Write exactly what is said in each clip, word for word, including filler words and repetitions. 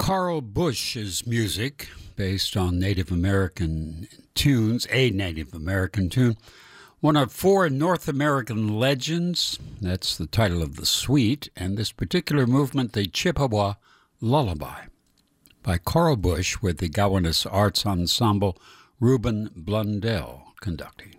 Carl Busch's music, based on Native American tunes, a Native American tune, one of four North American legends. That's the title of the suite, and this particular movement, the Chippewa Lullaby, by Carl Busch, with the Gowanus Arts Ensemble, Reuben Blundell conducting.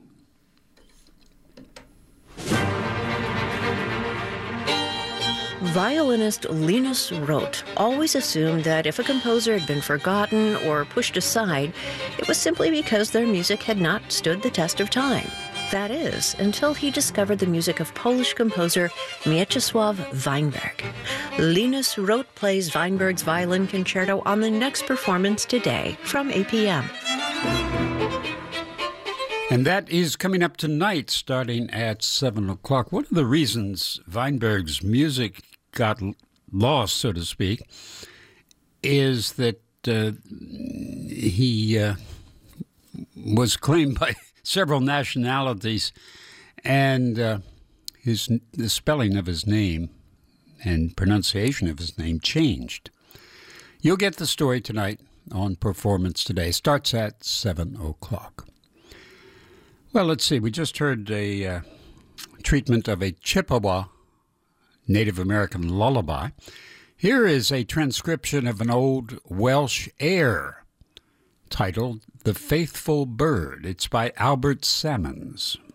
Violinist Linus Rote always assumed that if a composer had been forgotten or pushed aside, it was simply because their music had not stood the test of time. That is, until he discovered the music of Polish composer Mieczysław Weinberg. Linus Rote plays Weinberg's Violin Concerto on the next performance today from eight p.m. And that is coming up tonight, starting at seven o'clock. One of the reasons Weinberg's music got lost, so to speak, is that uh, he uh, was claimed by several nationalities, and uh, his the spelling of his name and pronunciation of his name changed. You'll get the story tonight on Performance Today. Starts at seven o'clock. Well, let's see. We just heard a uh, treatment of a Chippewa Native American lullaby. Here is a transcription of an old Welsh air titled The Faithful Bird. It's by Albert Salmons.